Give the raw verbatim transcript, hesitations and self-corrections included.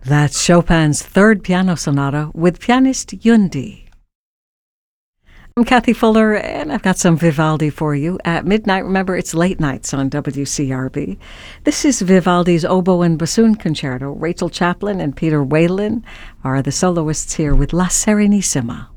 That's Chopin's Third Piano Sonata with pianist Yundi. I'm Kathy Fuller, and I've got some Vivaldi for you. At midnight, remember, it's late nights on W C R B. This is Vivaldi's Oboe and Bassoon Concerto. Rachel Chaplin and Peter Whalen are the soloists here with La Serenissima.